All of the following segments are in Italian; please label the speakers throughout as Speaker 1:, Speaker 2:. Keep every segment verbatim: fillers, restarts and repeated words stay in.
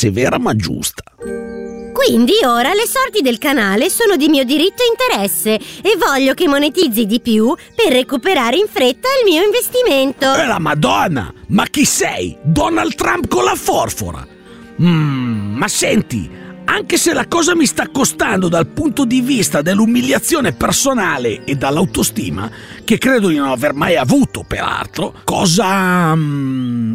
Speaker 1: severa ma giusta.
Speaker 2: Quindi ora le sorti del canale sono di mio diritto interesse e voglio che monetizzi di più per recuperare in fretta il mio investimento.
Speaker 1: E la Madonna! Ma chi sei? Donald Trump con la forfora? Mm, ma senti, anche se la cosa mi sta costando dal punto di vista dell'umiliazione personale e dall'autostima, che credo di non aver mai avuto, peraltro, cosa... Mm,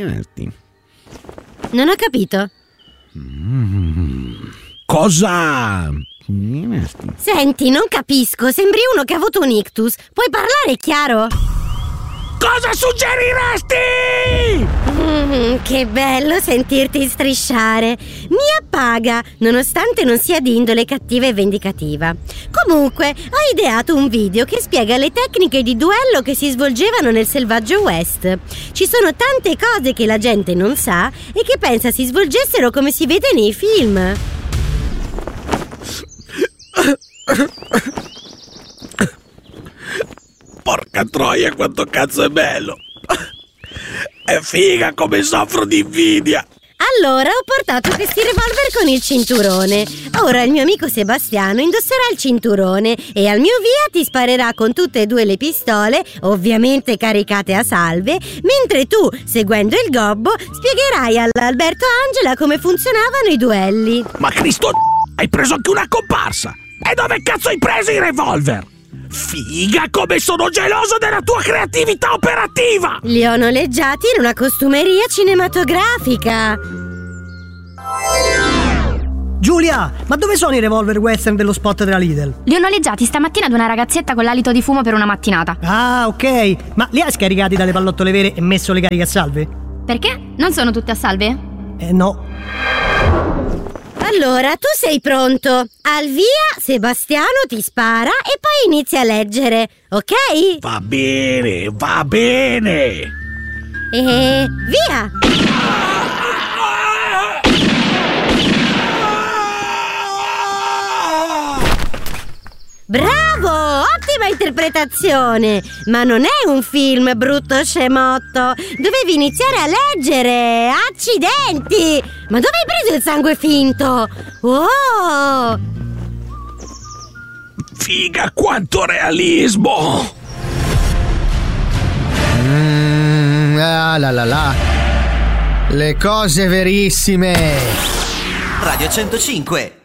Speaker 2: non ho capito.
Speaker 1: Mm, cosa...
Speaker 2: Senti, non capisco, sembri uno che ha avuto un ictus. Puoi parlare chiaro?
Speaker 1: Cosa suggeriresti?
Speaker 2: Mm, che bello sentirti strisciare. Mi appaga, nonostante non sia di indole cattiva e vendicativa. Comunque, ho ideato un video che spiega le tecniche di duello che si svolgevano nel selvaggio West. Ci sono tante cose che la gente non sa e che pensa si svolgessero come si vede nei film.
Speaker 1: Porca troia, quanto cazzo è bello! È figa come soffro di invidia!
Speaker 2: Allora ho portato questi revolver con il cinturone. Ora il mio amico Sebastiano indosserà il cinturone e al mio via ti sparerà con tutte e due le pistole, ovviamente caricate a salve, mentre tu, seguendo il gobbo, spiegherai all'Alberto Angela come funzionavano i duelli.
Speaker 1: Ma Cristo, hai preso anche una comparsa! E dove cazzo hai preso i revolver? Figa, come sono geloso della tua creatività operativa!
Speaker 2: Li ho noleggiati in una costumeria cinematografica.
Speaker 3: Giulia, ma dove sono i revolver western dello spot della Lidl?
Speaker 4: Li ho noleggiati stamattina ad una ragazzetta con l'alito di fumo per una mattinata.
Speaker 3: Ah, ok. Ma li hai scaricati dalle pallottole vere e messo le cariche a salve?
Speaker 4: Perché? Non sono tutte a salve?
Speaker 3: Eh, no.
Speaker 2: Allora, tu sei pronto? Al via, Sebastiano ti spara e poi inizia a leggere, ok?
Speaker 1: Va bene, va bene!
Speaker 2: E via! Bravo! Ottima interpretazione! Ma non è un film, brutto scemotto! Dovevi iniziare a leggere! Accidenti! Ma dove hai preso il sangue finto? Wow!
Speaker 1: Figa, quanto realismo!
Speaker 5: Mm, ah, la la la. Le cose verissime.
Speaker 6: Radio centocinque.